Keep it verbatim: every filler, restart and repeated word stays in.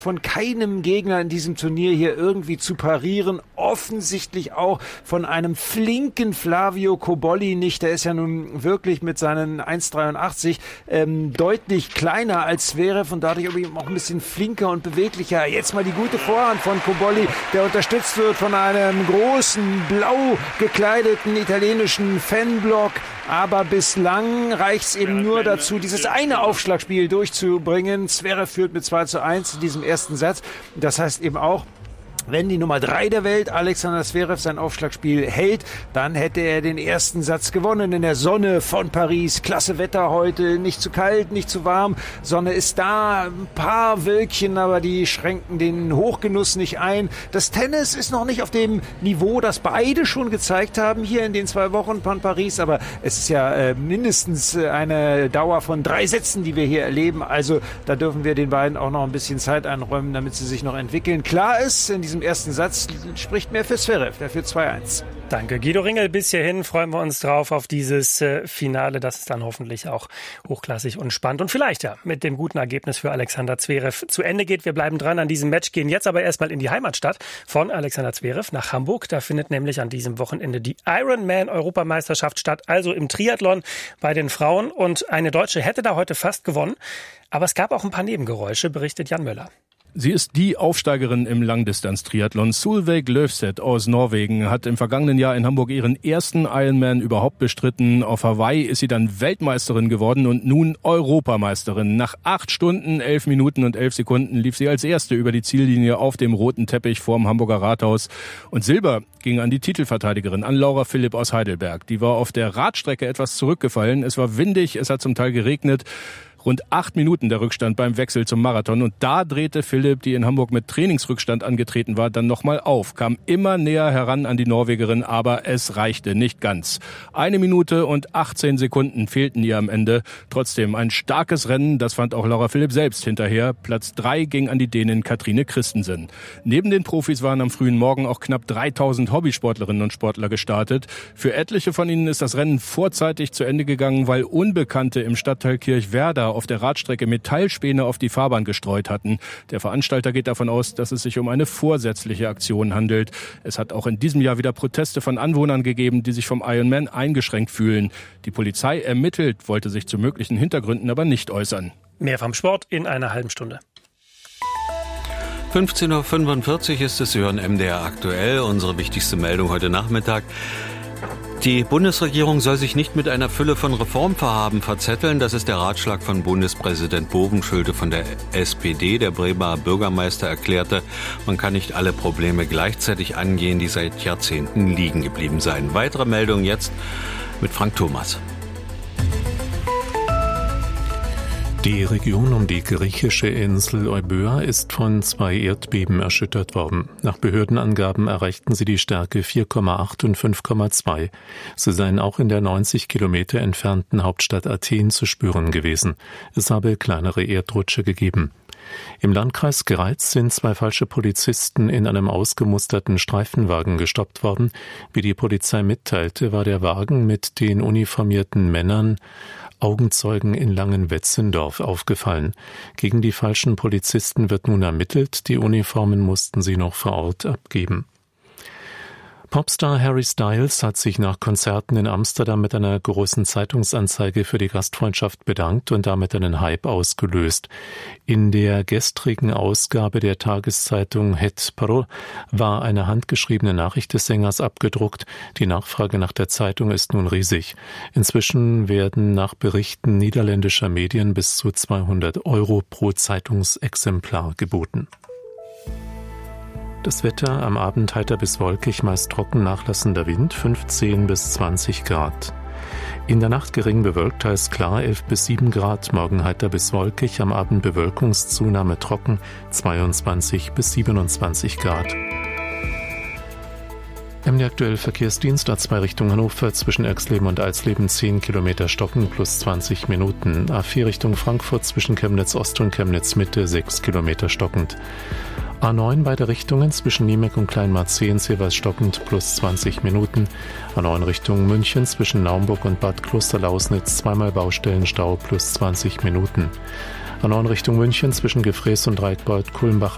von keinem Gegner in diesem Turnier hier irgendwie zu parieren. Offensichtlich auch von einem flinken Flavio Cobolli nicht. Der ist ja nun wirklich mit seinen eins Komma dreiundachtzig ähm, deutlich kleiner als Zverev und dadurch auch ein bisschen flinker und beweglicher. Jetzt mal die gute Vorhand von Cobolli, der unterstützt wird von einem großen, blau gekleideten italienischen Fanblock. Aber bislang reicht es eben nur dazu, dieses eine Aufschlagspiel durchzubringen. Zverev führt mit zwei zu eins in diesem ersten Satz. Das heißt eben auch, wenn die Nummer drei der Welt, Alexander Zverev, sein Aufschlagspiel hält, dann hätte er den ersten Satz gewonnen in der Sonne von Paris. Klasse Wetter heute, nicht zu kalt, nicht zu warm. Sonne ist da, ein paar Wölkchen, aber die schränken den Hochgenuss nicht ein. Das Tennis ist noch nicht auf dem Niveau, das beide schon gezeigt haben hier in den zwei Wochen von Paris, aber es ist ja äh, mindestens eine Dauer von drei Sätzen, die wir hier erleben. Also da dürfen wir den beiden auch noch ein bisschen Zeit einräumen, damit sie sich noch entwickeln. Klar ist, in diesem ersten Satz spricht mehr für Zverev, der führt zwei eins. Danke, Guido Ringel. Bis hierhin freuen wir uns drauf auf dieses äh, Finale. Das ist dann hoffentlich auch hochklassig und spannend und vielleicht ja mit dem guten Ergebnis für Alexander Zverev zu Ende geht. Wir bleiben dran an diesem Match, gehen jetzt aber erstmal in die Heimatstadt von Alexander Zverev nach Hamburg. Da findet nämlich an diesem Wochenende die Ironman-Europameisterschaft statt, also im Triathlon bei den Frauen. Und eine Deutsche hätte da heute fast gewonnen, aber es gab auch ein paar Nebengeräusche, berichtet Jan Möller. Sie ist die Aufsteigerin im Langdistanz-Triathlon. Solveig Løvseth aus Norwegen hat im vergangenen Jahr in Hamburg ihren ersten Ironman überhaupt bestritten. Auf Hawaii ist sie dann Weltmeisterin geworden und nun Europameisterin. Nach acht Stunden, elf Minuten und elf Sekunden lief sie als Erste über die Ziellinie auf dem roten Teppich vorm Hamburger Rathaus. Und Silber ging an die Titelverteidigerin, an Laura Philipp aus Heidelberg. Die war auf der Radstrecke etwas zurückgefallen. Es war windig, es hat zum Teil geregnet. Rund acht Minuten der Rückstand beim Wechsel zum Marathon. Und da drehte Philipp, die in Hamburg mit Trainingsrückstand angetreten war, dann nochmal auf. Kam immer näher heran an die Norwegerin, aber es reichte nicht ganz. Eine Minute und achtzehn Sekunden fehlten ihr am Ende. Trotzdem ein starkes Rennen, das fand auch Laura Philipp selbst hinterher. Platz drei ging an die Dänin Katrine Christensen. Neben den Profis waren am frühen Morgen auch knapp dreitausend Hobbysportlerinnen und Sportler gestartet. Für etliche von ihnen ist das Rennen vorzeitig zu Ende gegangen, weil Unbekannte im Stadtteil Kirchwerder auf der Radstrecke Metallspäne auf die Fahrbahn gestreut hatten. Der Veranstalter geht davon aus, dass es sich um eine vorsätzliche Aktion handelt. Es hat auch in diesem Jahr wieder Proteste von Anwohnern gegeben, die sich vom Ironman eingeschränkt fühlen. Die Polizei ermittelt, wollte sich zu möglichen Hintergründen aber nicht äußern. Mehr vom Sport in einer halben Stunde. fünfzehn Uhr fünfundvierzig ist es, Sie hören M D R aktuell, unsere wichtigste Meldung heute Nachmittag. Die Bundesregierung soll sich nicht mit einer Fülle von Reformvorhaben verzetteln. Das ist der Ratschlag von Bundespräsident Bovenschulte von der S P D. Der Bremer Bürgermeister erklärte, man kann nicht alle Probleme gleichzeitig angehen, die seit Jahrzehnten liegen geblieben seien. Weitere Meldungen jetzt mit Frank Thomas. Die Region um die griechische Insel Euböa ist von zwei Erdbeben erschüttert worden. Nach Behördenangaben erreichten sie die Stärke vier Komma acht und fünf Komma zwei. Sie seien auch in der neunzig Kilometer entfernten Hauptstadt Athen zu spüren gewesen. Es habe kleinere Erdrutsche gegeben. Im Landkreis Greiz sind zwei falsche Polizisten in einem ausgemusterten Streifenwagen gestoppt worden. Wie die Polizei mitteilte, war der Wagen mit den uniformierten Männern Augenzeugen in Langenwetzendorf aufgefallen. Gegen die falschen Polizisten wird nun ermittelt. Die Uniformen mussten sie noch vor Ort abgeben. Popstar Harry Styles hat sich nach Konzerten in Amsterdam mit einer großen Zeitungsanzeige für die Gastfreundschaft bedankt und damit einen Hype ausgelöst. In der gestrigen Ausgabe der Tageszeitung Het Parool war eine handgeschriebene Nachricht des Sängers abgedruckt. Die Nachfrage nach der Zeitung ist nun riesig. Inzwischen werden nach Berichten niederländischer Medien bis zu zweihundert Euro pro Zeitungsexemplar geboten. Das Wetter am Abend heiter bis wolkig, meist trocken, nachlassender Wind, fünfzehn bis zwanzig Grad. In der Nacht gering bewölkt, teils klar, elf bis sieben Grad, morgen heiter bis wolkig, am Abend Bewölkungszunahme trocken, zweiundzwanzig bis siebenundzwanzig Grad. M D aktuell Verkehrsdienst A zwei Richtung Hannover zwischen Erxleben und Alsleben zehn Kilometer stocken plus zwanzig Minuten. A vier Richtung Frankfurt zwischen Chemnitz Ost und Chemnitz Mitte sechs Kilometer stockend. A neun beide Richtungen zwischen Niemek und Kleinmarzehns jeweils stockend plus zwanzig Minuten. A neun Richtung München zwischen Naumburg und Bad Klosterlausnitz zweimal Baustellenstau plus zwanzig Minuten. A neun Richtung München zwischen Gefrees und Reitbad Kulmbach